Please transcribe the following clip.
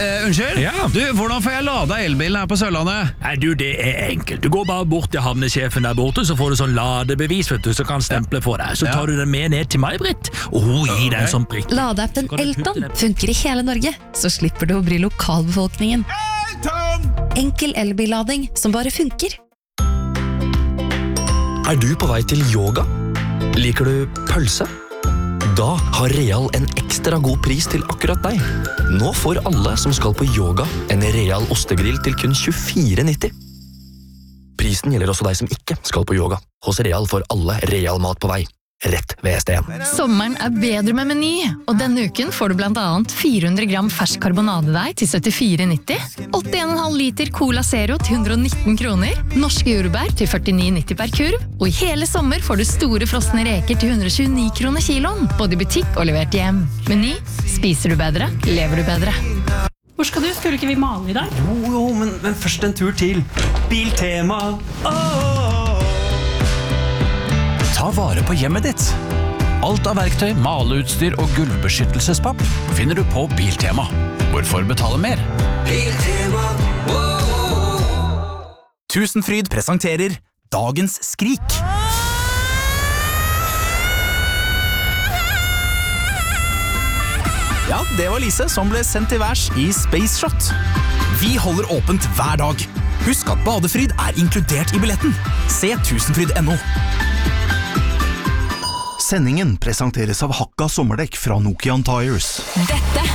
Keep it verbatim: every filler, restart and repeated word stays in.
eh, unnskyld? Ja. Du, hvordan får jeg lada elbilen her på Sørlandet? Nei, du, det er enkelt. Du går bare bort til havnesjefen der borte, så får du sånn ladebevis, vet du, så kan stemple for deg. Så tar du den med ned til May-Britt, og hun gir deg en sånn prikk. Ladeappen Elton funker i hele Norge, så slipper du å bry lokalbefolkningen. Enkel elbillading som bare funker. Er du på vei til yoga? Liker du pølse? Da har Real en ekstra god pris til akkurat deg. Nå får alle som skal på yoga en Real ostegrill til kun tjuefire nitti. Prisen gjelder også deg som ikke skal på yoga. Hos Real får alle Real mat på vei. Rett ved sted. Sommeren er bedre med Meny, og denne uken får du blant annet fire hundre gram fersk karbonadedeig til syttifire nitti, åttien komma fem liter Cola Zero til hundre og nitten kroner, norske jordbær til førtini nitti per kurv, og i hele sommer får du store frosne reker til hundre og tjueni kroner kiloen, både i butikk og levert hjem. Meny, spiser du bedre, lever du bedre. Hvor skal du? Skulle ikke vi male i dag? Jo, jo, men, men først en tur til Biltema. Åh! Ta vare på hjemmet ditt. Alt av verktøy, maleutstyr og gulvbeskyttelsespapp finner du på Biltema. Hvorfor betale mer? Biltema. Tusenfryd presenterer Dagens skrik. Ja, det var Lise som ble sendt til værs i Space Shot. Vi holder åpent hver dag. Husk at badefryd er inkludert i billetten. Se tusenfryd punktum no. Sendingen presenteres av Hakka sommerdekk fra Nokian Tires. Dette